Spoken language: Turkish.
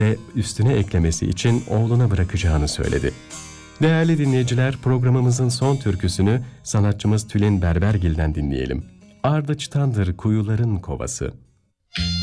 ve üstüne eklemesi için oğluna bırakacağını söyledi. Değerli dinleyiciler, programımızın son türküsünü sanatçımız Tülin Berbergil'den dinleyelim. Ardıç'tandır kuyuların kovası.